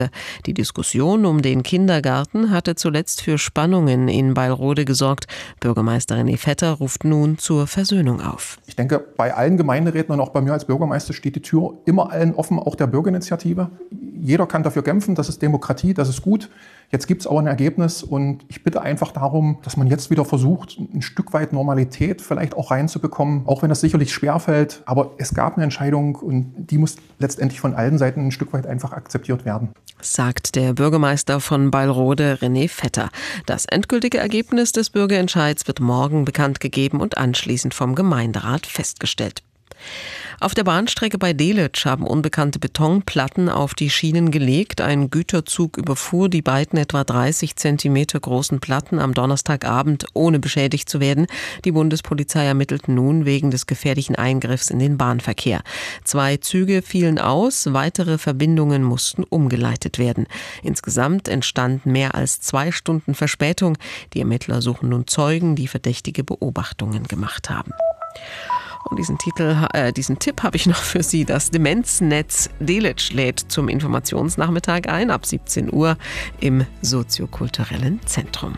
Die Diskussion um den Kindergarten hatte zuletzt für Spannungen in Beilrode gesorgt. Bürgermeister René Vetter ruft nun zur Versöhnung auf. Ich denke, bei allen Gemeinderäten und auch bei mir als Bürgermeister steht die Tür immer allen offen, auch der Bürgerinitiative. Jeder kann dafür kämpfen, das ist Demokratie, das ist gut. Jetzt gibt es aber ein Ergebnis und ich bitte einfach darum, dass man jetzt wieder versucht, ein Stück weit Normalität vielleicht auch reinzubekommen, auch wenn das sicherlich schwerfällt. Aber es gab eine Entscheidung und die muss letztendlich von allen Seiten ein Stück weit einfach akzeptiert werden. Sagt der Bürgermeister von Beilrode, René Vetter. Das endgültige Ergebnis des Bürgerentscheids wird morgen bekannt gegeben und anschließend vom Gemeinderat festgestellt. Auf der Bahnstrecke bei Delitzsch haben unbekannte Betonplatten auf die Schienen gelegt. Ein Güterzug überfuhr die beiden etwa 30 Zentimeter großen Platten am Donnerstagabend, ohne beschädigt zu werden. Die Bundespolizei ermittelt nun wegen des gefährlichen Eingriffs in den Bahnverkehr. 2 Züge fielen aus, weitere Verbindungen mussten umgeleitet werden. Insgesamt entstand mehr als 2 Stunden Verspätung. Die Ermittler suchen nun Zeugen, die verdächtige Beobachtungen gemacht haben. Und diesen Tipp habe ich noch für Sie. Das Demenznetz Delitzsch lädt zum Informationsnachmittag ein, ab 17 Uhr im soziokulturellen Zentrum.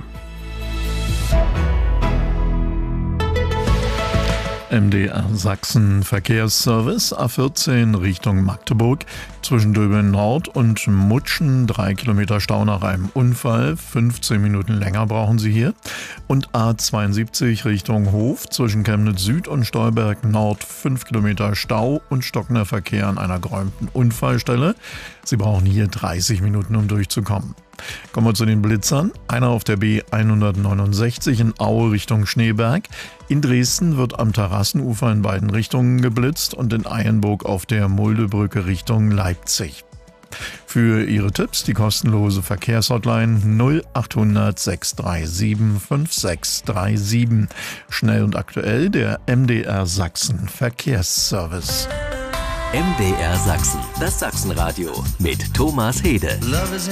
MDR Sachsen Verkehrsservice A14 Richtung Magdeburg zwischen Döbeln Nord und Mutschen 3 Kilometer Stau nach einem Unfall, 15 Minuten länger brauchen Sie hier. Und A72 Richtung Hof zwischen Chemnitz Süd und Stolberg Nord 5 Kilometer Stau und stockender Verkehr an einer geräumten Unfallstelle. Sie brauchen hier 30 Minuten, um durchzukommen. Kommen wir zu den Blitzern. Einer auf der B169 in Aue Richtung Schneeberg. In Dresden wird am Terrassenufer in beiden Richtungen geblitzt und in Eienburg auf der Muldebrücke Richtung Leipzig. Für Ihre Tipps die kostenlose Verkehrshotline 0800 637 5637. Schnell und aktuell der MDR Sachsen Verkehrsservice. MDR Sachsen, das Sachsenradio mit Thomas Hede.